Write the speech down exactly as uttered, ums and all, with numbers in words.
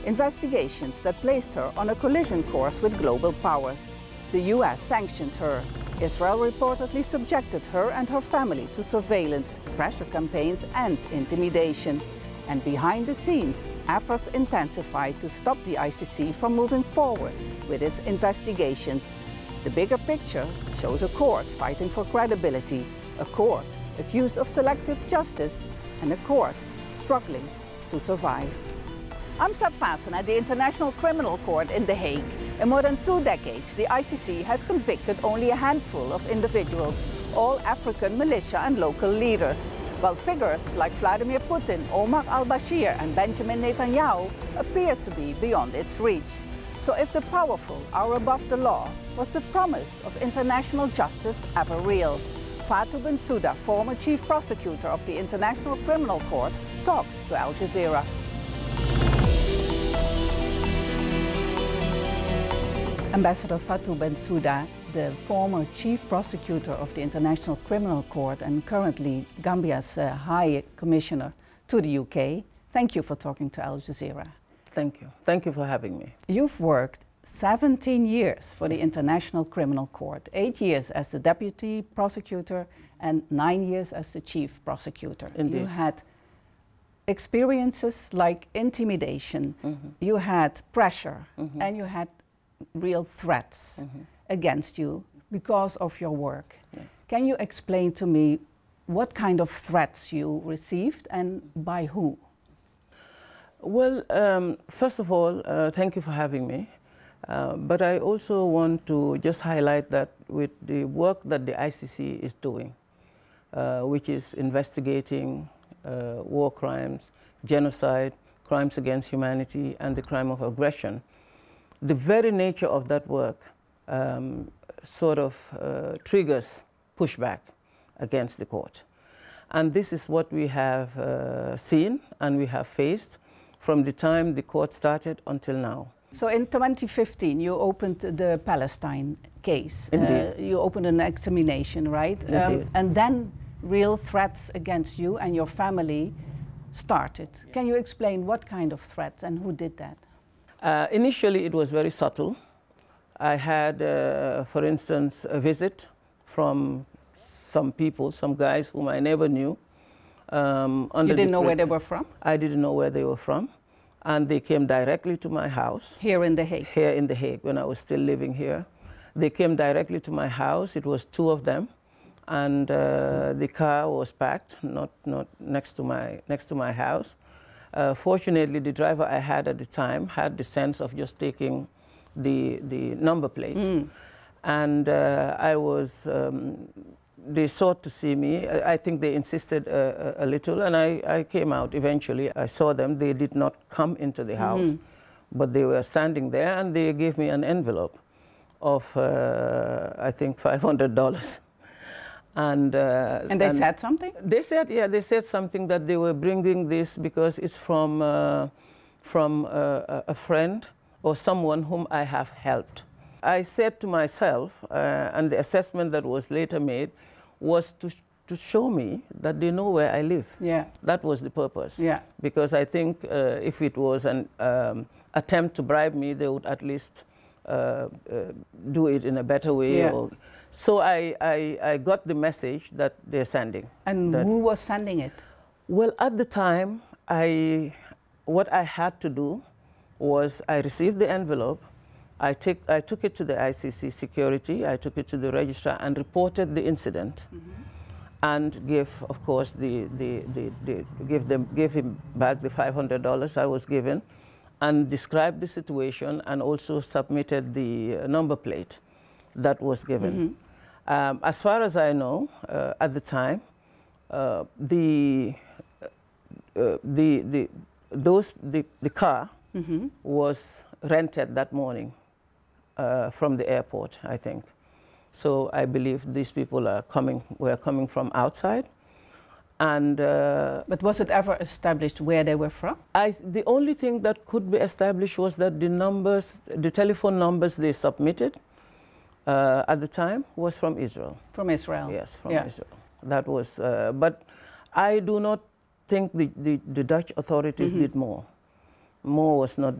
investigations that placed her on a collision course with global powers. The U S sanctioned her. Israel reportedly subjected her and her family to surveillance, pressure campaigns and intimidation. And behind the scenes, efforts intensified to stop the I C C from moving forward with its investigations. The bigger picture shows a court fighting for credibility, a court accused of selective justice, and a court struggling to survive. I'm Seb Vassen at the International Criminal Court in The Hague. In more than two decades, the I C C has convicted only a handful of individuals, all African militia and local leaders, while figures like Vladimir Putin, Omar al-Bashir and Benjamin Netanyahu appear to be beyond its reach. So if the powerful are above the law, was the promise of international justice ever real? Fatou Bensouda, former chief prosecutor of the International Criminal Court, talks to Al Jazeera. Ambassador Fatou Bensouda, the former chief prosecutor of the International Criminal Court and currently Gambia's uh, High Commissioner to the U K, thank you for talking to Al Jazeera. Thank you. Thank you for having me. You've worked seventeen years for the International Criminal Court, eight years as the deputy prosecutor and nine years as the chief prosecutor. Indeed. You had experiences like intimidation, mm-hmm. you had pressure, mm-hmm. and you had real threats mm-hmm. against you because of your work. Yeah. Can you explain to me what kind of threats you received and by who? Well, um, first of all, uh, thank you for having me. Uh, but I also want to just highlight that with the work that the I C C is doing, uh, which is investigating uh, war crimes, genocide, crimes against humanity, and the crime of aggression, the very nature of that work um, sort of uh, triggers pushback against the court. And this is what we have uh, seen and we have faced from the time the court started until now. So in twenty fifteen, you opened the Palestine case. Indeed. Uh, you opened an examination, right? Indeed. Um, and then real threats against you and your family started. Can you explain what kind of threats and who did that? Uh, initially, it was very subtle. I had, uh, for instance, a visit from some people, some guys whom I never knew. Um, you didn't know where they were from? I didn't know where they were from. And they came directly to my house. Here in The Hague? Here in The Hague, when I was still living here. They came directly to my house. It was two of them. And uh, the car was parked, not, not next to my, next to my house. Uh, fortunately, the driver I had at the time had the sense of just taking the, the number plate. Mm. And uh, I was, um, they sought to see me. I, I think they insisted a, a, a little, and I, I came out eventually. I saw them. They did not come into the house, mm. but they were standing there, and they gave me an envelope of, uh, I think, five hundred dollars. And, uh, and they and said something? They said, yeah, they said something that they were bringing this because it's from, uh, from uh, a friend or someone whom I have helped. I said to myself, uh, and the assessment that was later made was to, to show me that they know where I live. Yeah. That was the purpose. Yeah. Because I think uh, if it was an um, attempt to bribe me, they would at least uh, uh, do it in a better way. Yeah. Or, So I, I, I got the message that they're sending. And who was sending it? Well, at the time, I, what I had to do was I received the envelope, I, take, I took it to the I C C security, I took it to the registrar and reported the incident, mm-hmm. and gave, of course, the, the, the, the, give, them, give him back the five hundred dollars I was given, and described the situation and also submitted the number plate that was given. Mm-hmm. Um, as far as I know, uh, at the time, uh, the, uh, the, the, those, the, the car mm-hmm. was rented that morning uh, from the airport, I think. So I believe these people are coming, were coming from outside. And, uh, but was it ever established where they were from? I, the only thing that could be established was that the numbers, the telephone numbers they submitted, Uh, at the time was from Israel. From Israel? Yes, from yeah. Israel. That was, uh, but I do not think the, the, the Dutch authorities mm-hmm. did more. More was not